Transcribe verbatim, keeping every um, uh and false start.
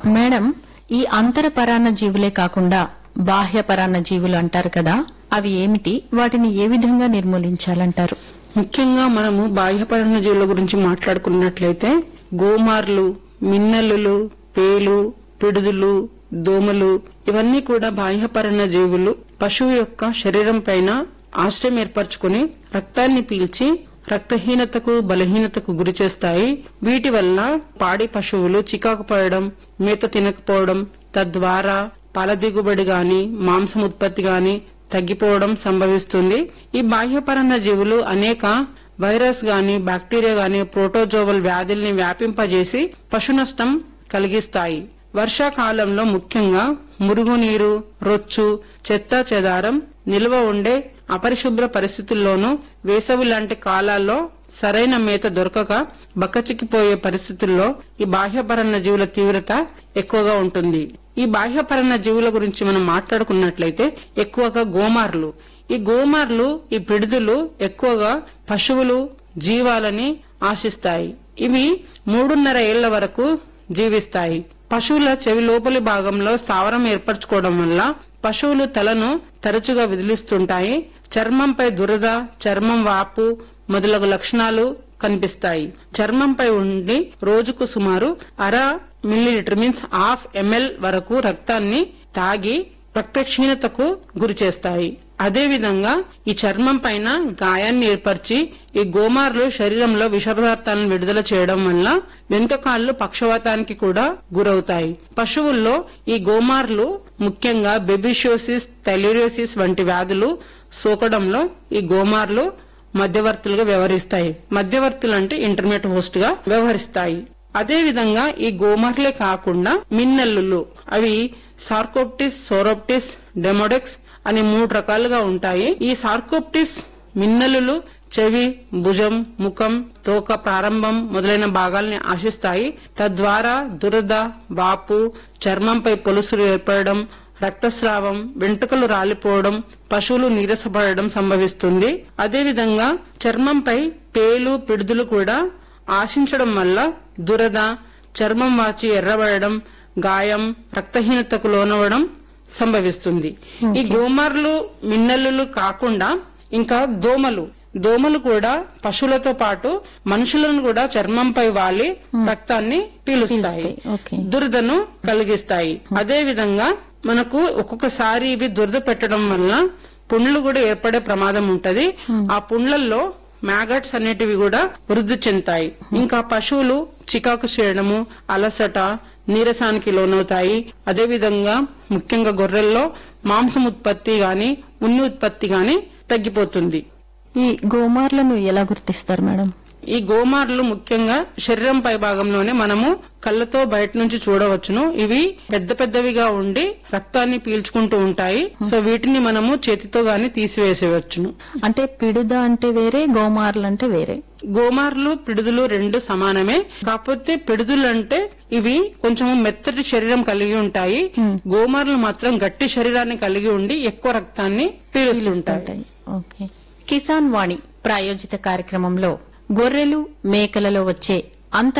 Madam, ఈ అంతర పరాన్న జీవులే కాకుండా బాహ్య పరాన్న జీవులు అంటారు కదా, అవి ఏమిటి? వాటిని ఏ విధంగా నిర్మూలించాలంటారు? ముఖ్యంగా మనము బాహ్యపరణ జీవుల గురించి మాట్లాడుకున్నట్లయితే గోమార్లు, మిన్నల్లులు, పేలు, పిడుదులు, దోమలు ఇవన్నీ కూడా బాహ్యపరణ జీవులు. పశువు యొక్క శరీరం పైన ఆశ్రయం ఏర్పరచుకుని రక్తాన్ని పీల్చి రక్తహీనతకు, బలహీనతకు గురి చేస్తాయి. వీటి వల్ల పాడి పశువులు చికాకు పడడం, మేత తినకపోవడం, తద్వారా పాల దిగుబడి గాని, మాంసం ఉత్పత్తి గాని తగ్గిపోవడం సంభవిస్తుంది. ఈ బాహ్యపరణ జీవులు అనేక వైరస్ గాని, బ్యాక్టీరియా గాని, ప్రోటోజోవల్ వ్యాధుల్ని వ్యాపింపజేసి పశు నష్టం కలిగిస్తాయి. వర్షాకాలంలో ముఖ్యంగా మురుగునీరు, రొచ్చు, చెత్త చెదారం నిల్వ ఉండే అపరిశుభ్ర పరిస్థితుల్లోనూ, వేసవి లాంటి కాలాల్లో సరైన మేత దొరకక బక్కచిక్కిపోయే పరిస్థితుల్లో ఈ బాహ్యపరణ జీవుల తీవ్రత ఎక్కువగా ఉంటుంది. ఈ బాహ్యపరణ జీవుల గురించి మనం మాట్లాడుకున్నట్లయితే ఎక్కువగా గోమార్లు. ఈ గోమార్లు, ఈ పిడుదులు ఎక్కువగా పశువులు, జీవాలని ఆశిస్తాయి. ఇవి మూడున్నర ఏళ్ల వరకు జీవిస్తాయి. పశువుల చెవి లోపలి భాగంలో స్థావరం ఏర్పరచుకోవడం వల్ల పశువులు తలను తరచుగా విదిలిస్తుంటాయి. చర్మంపై దురద, చర్మం వాపు మొదలగు లక్షణాలు కనిపిస్తాయి. చర్మంపై ఉండి రోజుకు సుమారు అర మిల్లీలీటర్ మీన్స్ హాఫ్ ఎంఎల్ వరకు రక్తాన్ని తాగి రక్తక్షీణతకు గురి చేస్తాయి. అదేవిధంగా ఈ చర్మం పైన గాయాన్ని ఏర్పరిచి ఈ గోమార్లు శరీరంలో విష పదార్థాలను విడుదల చేయడం వల్ల వెనుకకాళ్లు పక్షవాతానికి కూడా గురవుతాయి. పశువుల్లో ఈ గోమార్లు ముఖ్యంగా బెబిషియోసిస్, థైలేరియోసిస్ వంటి వ్యాధులు సోకడంలో ఈ గోమార్లు మధ్యవర్తులుగా వ్యవహరిస్తాయి. మధ్యవర్తులు అంటే ఇంటర్మీడియట్ హోస్ట్ గా వ్యవహరిస్తాయి. అదేవిధంగా ఈ గోమార్లే కాకుండా మిన్నల్లులు, అవి సార్కోప్టిస్, సోరోప్టిస్, డెమోడెక్స్ అని మూడు రకాలుగా ఉంటాయి. ఈ సార్కోప్టిస్ మిన్నలులు చెవి, భుజం, ముఖం, తోక ప్రారంభం మొదలైన భాగాల్ని ఆశిస్తాయి. తద్వారా దురద, వాపు, చర్మంపై పొలుసులు ఏర్పడడం, రక్తస్రావం, వెంట్రుకలు రాలిపోవడం, పశువులు నీరసపడడం సంభవిస్తుంది. అదేవిధంగా చర్మంపై పేలు, పిడుదులు కూడా ఆశించడం వల్ల దురద, చర్మం వాచి ఎర్రబడడం, గాయం, రక్తహీనతకు లోనవడం సంభవిస్తుంది. ఈ గోమార్లు, మిన్నల్లులు కాకుండా ఇంకా దోమలు దోమలు కూడా పశువులతో పాటు మనుషులను కూడా చర్మంపై వాలి రక్తాన్ని పీలుస్తాయి, దురదను కలిగిస్తాయి. అదే విధంగా మనకు ఒక్కొక్కసారి ఇవి దురద పెట్టడం వల్ల పుండ్లు కూడా ఏర్పడే ప్రమాదం ఉంటది. ఆ పుండ్లల్లో మ్యాగట్స్ అనేటివి కూడా వృద్ధి చెందుతాయి. ఇంకా పశువులు చికాకు చేయడము, అలసట, నీరసానికి లోనవుతాయి. అదేవిధంగా ముఖ్యంగా గొర్రెల్లో మాంసం ఉత్పత్తి గాని, ఉన్ని ఉత్పత్తి గాని తగ్గిపోతుంది. ఈ గోమార్లను ఎలా గుర్తిస్తారు మేడం? ఈ గోమార్లు ముఖ్యంగా శరీరం పై భాగంలోనే మనము కళ్ళతో బయట నుంచి చూడవచ్చును. ఇవి పెద్ద పెద్దవిగా ఉండి రక్తాన్ని పీల్చుకుంటూ ఉంటాయి. సో వీటిని మనము చేతితో గాని తీసివేసేవచ్చును. అంటే పిడుద అంటే వేరే, గోమార్లు అంటే వేరే? గోమార్లు, పిడుదులు రెండు సమానమే. కాకపోతే పిడుదులు అంటే ఇవి కొంచెం మెత్తటి శరీరం కలిగి ఉంటాయి. గోమార్లు మాత్రం గట్టి శరీరాన్ని కలిగి ఉండి ఎక్కువ రక్తాన్ని పీలుస్తుంటాయి. ఓకే. కిసాన్ వాణి ప్రాయోజిత కార్యక్రమంలో గొర్రెలు, మేకలలో వచ్చే అంత